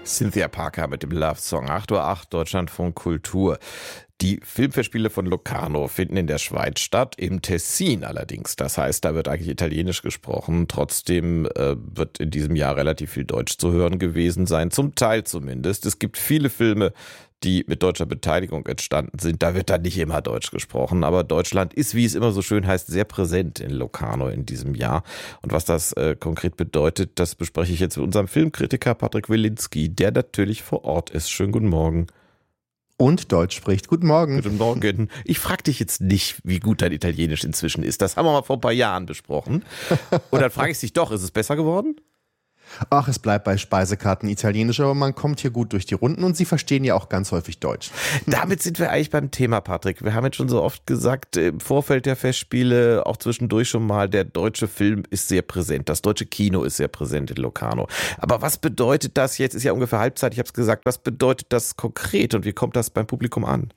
Cynthia Parker mit dem Love-Song 8:08 Uhr, Deutschlandfunk Kultur. Die Filmfestspiele von Locarno finden in der Schweiz statt, im Tessin allerdings. Das heißt, da wird eigentlich Italienisch gesprochen. Trotzdem wird in diesem Jahr relativ viel Deutsch zu hören gewesen sein, zum Teil zumindest. Es gibt viele Filme, die mit deutscher Beteiligung entstanden sind. Da wird dann nicht immer Deutsch gesprochen, aber Deutschland ist, wie es immer so schön heißt, sehr präsent in Locarno in diesem Jahr. Und was das konkret bedeutet, das bespreche ich jetzt mit unserem Filmkritiker Patrick Wilinski, der natürlich vor Ort ist. Schönen guten Morgen. Und Deutsch spricht. Guten Morgen. Guten Morgen. Ich frage dich jetzt nicht, wie gut dein Italienisch inzwischen ist. Das haben wir mal vor ein paar Jahren besprochen. Und dann frage ich dich doch, ist es besser geworden? Ach, es bleibt bei Speisekarten Italienisch, aber man kommt hier gut durch die Runden und Sie verstehen ja auch ganz häufig Deutsch. Damit sind wir eigentlich beim Thema, Patrick. Wir haben jetzt schon so oft gesagt, im Vorfeld der Festspiele, auch zwischendurch schon mal, der deutsche Film ist sehr präsent. Das deutsche Kino ist sehr präsent in Locarno. Aber was bedeutet das jetzt? Ist ja ungefähr Halbzeit, ich habe es gesagt. Was bedeutet das konkret und wie kommt das beim Publikum an?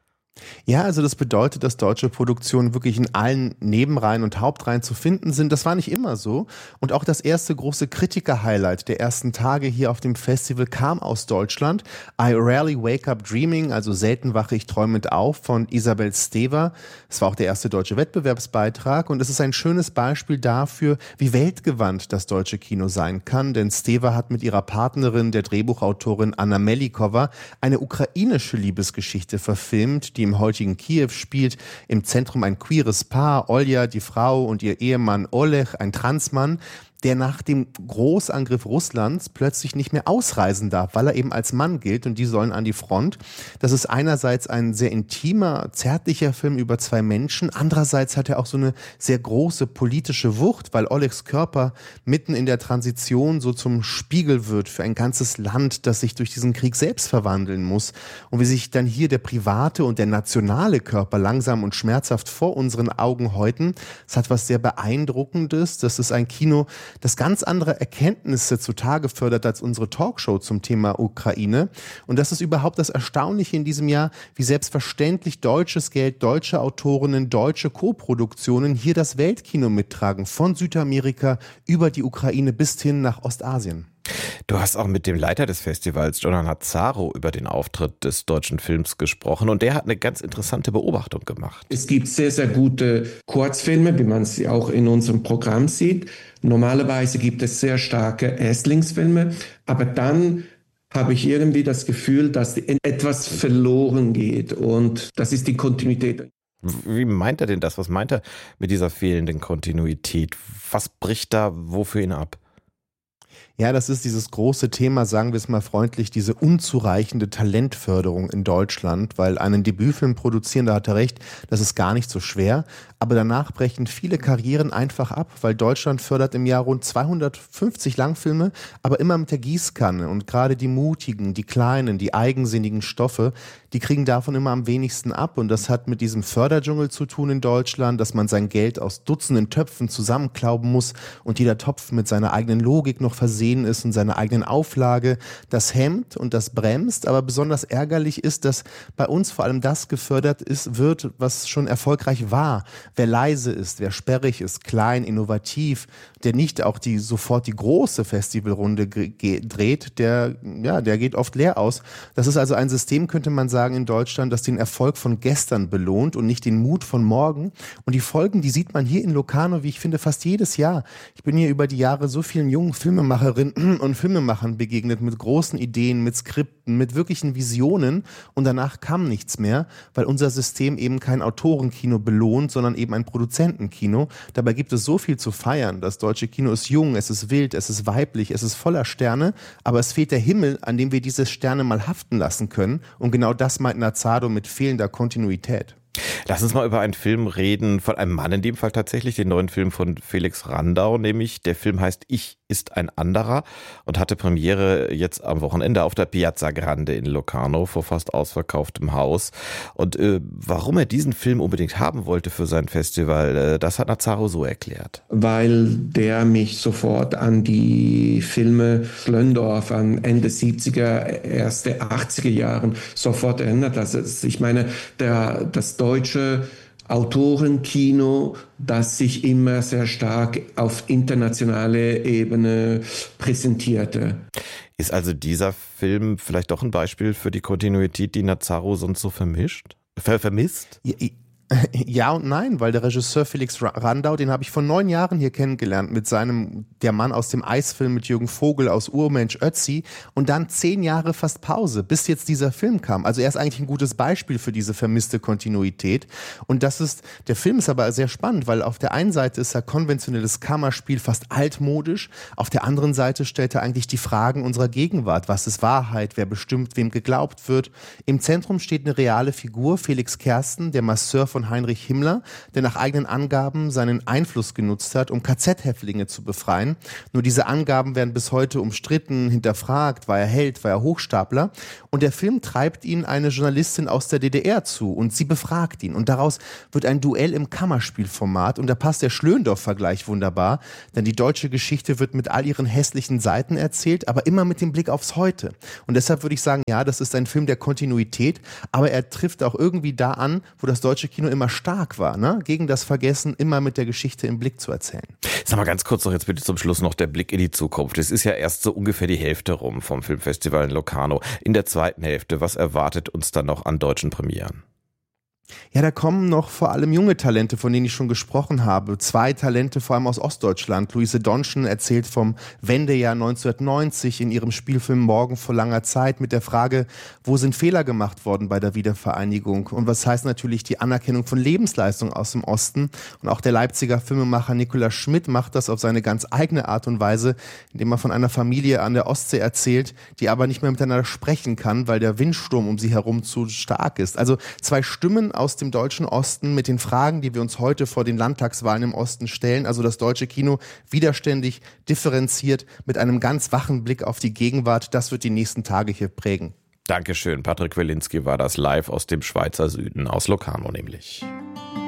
Ja, also das bedeutet, dass deutsche Produktionen wirklich in allen Nebenreihen und Hauptreihen zu finden sind. Das war nicht immer so. Und auch das erste große Kritiker-Highlight der ersten Tage hier auf dem Festival kam aus Deutschland. I Rarely Wake Up Dreaming, also selten wache ich träumend auf, von Isabel Stever. Es war auch der erste deutsche Wettbewerbsbeitrag und es ist ein schönes Beispiel dafür, wie weltgewandt das deutsche Kino sein kann. Denn Stever hat mit ihrer Partnerin, der Drehbuchautorin Anna Melikova, eine ukrainische Liebesgeschichte verfilmt, die im heutigen Kiew spielt, im Zentrum ein queeres Paar, Olja, die Frau, und ihr Ehemann Oleg, ein Transmann, der nach dem Großangriff Russlands plötzlich nicht mehr ausreisen darf, weil er eben als Mann gilt und die sollen an die Front. Das ist einerseits ein sehr intimer, zärtlicher Film über zwei Menschen, andererseits hat er auch so eine sehr große politische Wucht, weil Olegs Körper mitten in der Transition so zum Spiegel wird für ein ganzes Land, das sich durch diesen Krieg selbst verwandeln muss. Und wie sich dann hier der private und der nationale Körper langsam und schmerzhaft vor unseren Augen häuten, das hat was sehr Beeindruckendes. Das ist ein Kino, das ganz andere Erkenntnisse zutage fördert als unsere Talkshow zum Thema Ukraine. Und das ist überhaupt das Erstaunliche in diesem Jahr, wie selbstverständlich deutsches Geld, deutsche Autorinnen, deutsche Koproduktionen hier das Weltkino mittragen, von Südamerika über die Ukraine bis hin nach Ostasien. Du hast auch mit dem Leiter des Festivals, John Nazaro, über den Auftritt des deutschen Films gesprochen und der hat eine ganz interessante Beobachtung gemacht. Es gibt sehr, sehr gute Kurzfilme, wie man sie auch in unserem Programm sieht. Normalerweise gibt es sehr starke Erstlingsfilme, aber dann habe ich irgendwie das Gefühl, dass etwas verloren geht und das ist die Kontinuität. Wie meint er denn das? Was meint er mit dieser fehlenden Kontinuität? Was bricht da wo für ihn ab? Ja, das ist dieses große Thema, sagen wir es mal freundlich, diese unzureichende Talentförderung in Deutschland, weil einen Debütfilm produzieren, da hat er recht, das ist gar nicht so schwer, aber danach brechen viele Karrieren einfach ab, weil Deutschland fördert im Jahr rund 250 Langfilme, aber immer mit der Gießkanne und gerade die mutigen, die kleinen, die eigensinnigen Stoffe, die kriegen davon immer am wenigsten ab und das hat mit diesem Förderdschungel zu tun in Deutschland, dass man sein Geld aus Dutzenden Töpfen zusammenklauben muss und jeder Topf mit seiner eigenen Logik noch versehen ist und seiner eigenen Auflage. Das hemmt und das bremst, aber besonders ärgerlich ist, dass bei uns vor allem das gefördert wird, was schon erfolgreich war. Wer leise ist, wer sperrig ist, klein, innovativ, der nicht auch sofort die große Festivalrunde dreht, der geht oft leer aus. Das ist also ein System, könnte man sagen, in Deutschland, das den Erfolg von gestern belohnt und nicht den Mut von morgen. Und die Folgen, die sieht man hier in Locarno, wie ich finde, fast jedes Jahr. Ich bin hier über die Jahre so vielen jungen Filmemacherinnen und Filmemachern begegnet, mit großen Ideen, mit Skripten, mit wirklichen Visionen und danach kam nichts mehr, weil unser System eben kein Autorenkino belohnt, sondern eben ein Produzentenkino. Dabei gibt es so viel zu feiern. Das deutsche Kino ist jung, es ist wild, es ist weiblich, es ist voller Sterne, aber es fehlt der Himmel, an dem wir diese Sterne mal haften lassen können und genau das meint Nazaro mit fehlender Kontinuität. Lass uns mal über einen Film reden, von einem Mann in dem Fall tatsächlich, den neuen Film von Felix Randau, nämlich der Film heißt Ich ist ein anderer und hatte Premiere jetzt am Wochenende auf der Piazza Grande in Locarno vor fast ausverkauftem Haus. Und warum er diesen Film unbedingt haben wollte für sein Festival, das hat Nazaro so erklärt. Weil der mich sofort an die Filme Schlöndorff an Ende 70er, erste 80er Jahren sofort erinnert. Also ich meine, das deutsche Autorenkino, das sich immer sehr stark auf internationale Ebene präsentierte. Ist also dieser Film vielleicht doch ein Beispiel für die Kontinuität, die Nazzaro sonst so vermisst? Ja und nein, weil der Regisseur Felix Randau, den habe ich vor 9 Jahren hier kennengelernt mit seinem Der Mann aus dem Eisfilm mit Jürgen Vogel aus Urmensch Ötzi und dann 10 Jahre fast Pause, bis jetzt dieser Film kam. Also er ist eigentlich ein gutes Beispiel für diese vermisste Kontinuität und der Film ist aber sehr spannend, weil auf der einen Seite ist er konventionelles Kammerspiel fast altmodisch, auf der anderen Seite stellt er eigentlich die Fragen unserer Gegenwart. Was ist Wahrheit? Wer bestimmt, wem geglaubt wird? Im Zentrum steht eine reale Figur, Felix Kersten, der Masseur von Heinrich Himmler, der nach eigenen Angaben seinen Einfluss genutzt hat, um KZ-Häftlinge zu befreien. Nur diese Angaben werden bis heute umstritten, hinterfragt, war er Held, war er Hochstapler? Und der Film treibt ihn eine Journalistin aus der DDR zu und sie befragt ihn. Und daraus wird ein Duell im Kammerspielformat und da passt der Schlöndorff-Vergleich wunderbar, denn die deutsche Geschichte wird mit all ihren hässlichen Seiten erzählt, aber immer mit dem Blick aufs Heute. Und deshalb würde ich sagen, ja, das ist ein Film der Kontinuität, aber er trifft auch irgendwie da an, wo das deutsche Kino immer stark war, ne? Gegen das Vergessen, immer mit der Geschichte im Blick zu erzählen. Sag mal ganz kurz noch jetzt bitte zum Schluss noch der Blick in die Zukunft. Es ist ja erst so ungefähr die Hälfte rum vom Filmfestival in Locarno. In der zweiten Hälfte, was erwartet uns dann noch an deutschen Premieren? Ja, da kommen noch vor allem junge Talente, von denen ich schon gesprochen habe. 2 Talente, vor allem aus Ostdeutschland. Luise Donschen erzählt vom Wendejahr 1990 in ihrem Spielfilm Morgen vor langer Zeit mit der Frage, wo sind Fehler gemacht worden bei der Wiedervereinigung? Und was heißt natürlich die Anerkennung von Lebensleistung aus dem Osten? Und auch der Leipziger Filmemacher Nikolaus Schmidt macht das auf seine ganz eigene Art und Weise, indem er von einer Familie an der Ostsee erzählt, die aber nicht mehr miteinander sprechen kann, weil der Windsturm um sie herum zu stark ist. Also 2 Stimmen aus dem deutschen Osten mit den Fragen, die wir uns heute vor den Landtagswahlen im Osten stellen. Also das deutsche Kino widerständig, differenziert, mit einem ganz wachen Blick auf die Gegenwart. Das wird die nächsten Tage hier prägen. Dankeschön. Patrick Welinski war das live aus dem Schweizer Süden, aus Locarno nämlich.